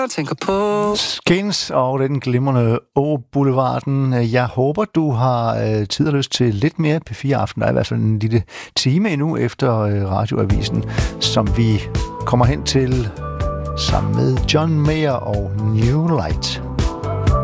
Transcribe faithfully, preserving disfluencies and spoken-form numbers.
jeg tænker på. Skins og den glimrende Å-boulevarden. Jeg håber, du har øh, tid og lyst til lidt mere P fire Aften. Der er i hvert fald en lille time endnu efter øh, radioavisen, som vi kommer hen til sammen med John Mayer og New Light.